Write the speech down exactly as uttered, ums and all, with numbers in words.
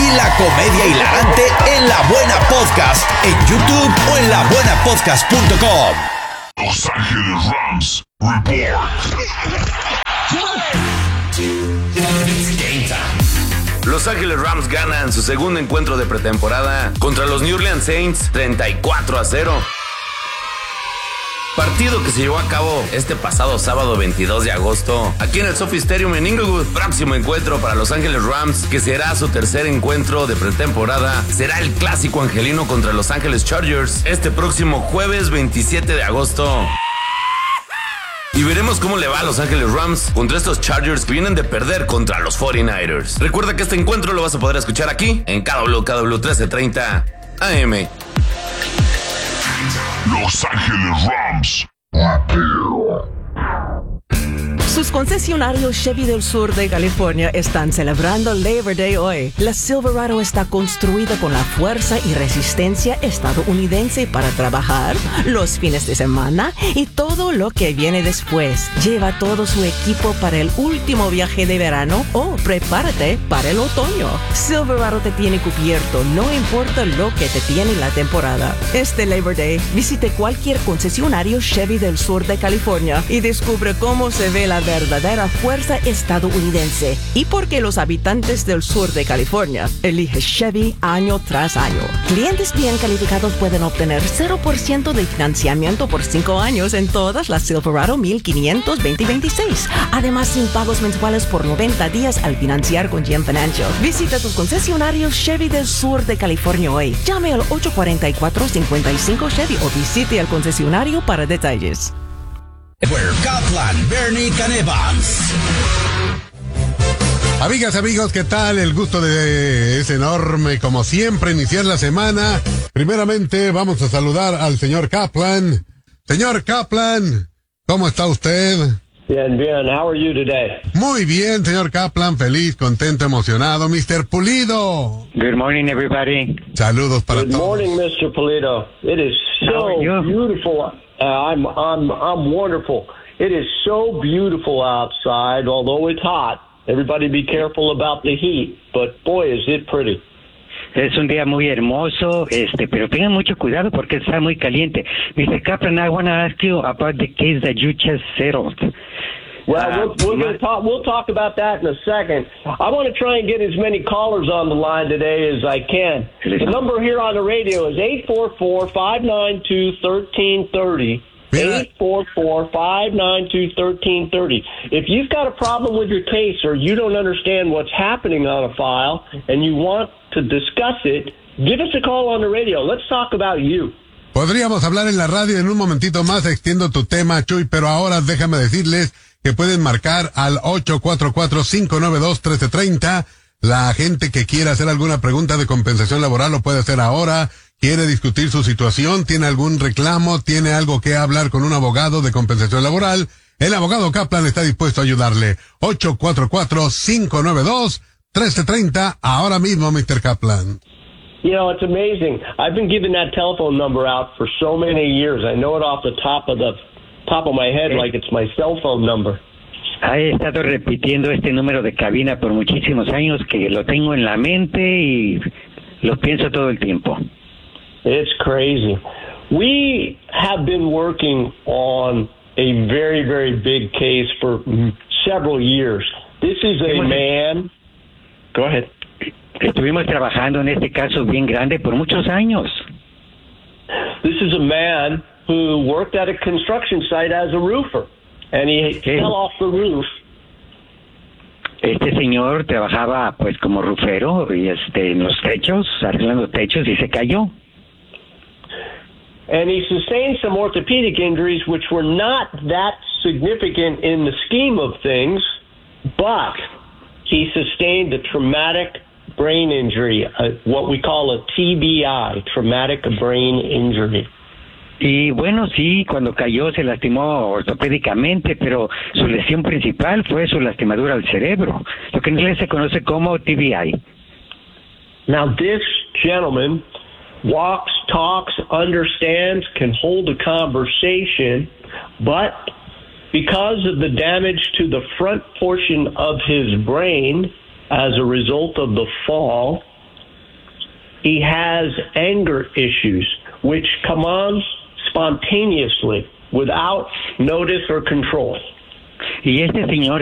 y la comedia hilarante en La Buena Podcast, en YouTube o en la buena podcast punto com. Los Ángeles Rams Report. Los Ángeles Rams ganan su segundo encuentro de pretemporada contra los New Orleans Saints treinta y cuatro a cero. Partido que se llevó a cabo este pasado sábado veintidós de agosto aquí en el Sophie Stadium en Inglewood. Próximo encuentro para los Ángeles Rams, que será su tercer encuentro de pretemporada, será el clásico angelino contra los Ángeles Chargers este próximo jueves veintisiete de agosto. Y veremos cómo le va a Los Ángeles Rams contra estos Chargers que vienen de perder contra los cuarenta y nueve ers. Recuerda que este encuentro lo vas a poder escuchar aquí en K W K W trece treinta A M. Los Ángeles Rams. Sus concesionarios Chevy del sur de California están celebrando Labor Day hoy. La Silverado está construida con la fuerza y resistencia estadounidense para trabajar los fines de semana y todo lo que viene después. Lleva todo su equipo para el último viaje de verano o prepárate para el otoño. Silverado te tiene cubierto, no importa lo que te tiene la temporada. Este Labor Day, visite cualquier concesionario Chevy del sur de California y descubre cómo se ve la verdadera fuerza estadounidense y por qué los habitantes del sur de California eligen Chevy año tras año. Clientes bien calificados pueden obtener cero por ciento de financiamiento por cinco años en todas las Silverado mil quinientos veinte veintiséis. Además, sin pagos mensuales por noventa días al financiar con G M Financial. Visita tus concesionarios Chevy del sur de California hoy. Llame al ocho cuatro cuatro, cinco cinco Chevy o visite al concesionario para detalles. Kaplan, Bernie Canevans. Amigas, amigos, ¿qué tal? El gusto de es enorme, como siempre, iniciar la semana. Primeramente, vamos a saludar al señor Kaplan. Señor Kaplan, ¿cómo está usted? Bien, bien. How are you today? Muy bien, señor Kaplan, feliz, contento, emocionado. mister Pulido. Good morning, everybody. Saludos para Good todos. morning, mister Pulido. It is so beautiful. Uh, I'm, I'm, I'm wonderful. It is so beautiful outside, although it's hot. Everybody be careful about the heat, but boy, is it pretty. Es un día muy hermoso, este, pero tengan mucho cuidado porque está muy caliente. mister Kaplan, I want to ask you about the case that you just settled. Well, uh, we'll, we're gonna talk, we'll talk about that in a second. I want to try and get as many callers on the line today as I can. The number here on the radio is eight four four, five nine two, one three three zero. eight four four, five nine two, one three three zero. If you've got a problem with your case or you don't understand what's happening on a file and you want to discuss it, give us a call on the radio. Let's talk about you. Podríamos hablar en la radio en un momentito más, extiendo tu tema, Chuy, pero ahora déjame decirles que pueden marcar al ocho cuatro cuatro, cinco nueve dos, uno tres tres cero. La gente que quiera hacer alguna pregunta de compensación laboral lo puede hacer ahora. Quiere discutir su situación, tiene algún reclamo, tiene algo que hablar con un abogado de compensación laboral. El abogado Kaplan está dispuesto a ayudarle. ocho cuatro cuatro, cinco nueve dos, uno tres tres cero. Ahora mismo, mister Kaplan. You know, it's amazing. I've been giving that telephone number out for so many years. I know it off the top of the top of my head like it's my cell phone number. He estado repitiendo este número de cabina por muchísimos años que lo tengo en la mente y lo pienso todo el tiempo. It's crazy. We have been working on a very, very big case for several years. This is a man... Go ahead. Estuvimos trabajando en este caso bien grande por muchos años. This is a man who worked at a construction site as a roofer, and he Sí. fell off the roof. Este señor trabajaba pues como rufero y este en los techos, arreglando techos y se cayó. And he sustained some orthopedic injuries which were not that significant in the scheme of things, but he sustained a traumatic brain injury, uh, what we call a T B I, traumatic brain injury. Y bueno, sí, cuando cayó se lastimó ortopédicamente, pero su lesión principal fue su lastimadura al cerebro, lo que en inglés se conoce como T B I. Now this gentleman walks, talks, understands, can hold a conversation, but because of the damage to the front portion of his brain as a result of the fall, he has anger issues, which come on spontaneously, without notice or control. Y este señor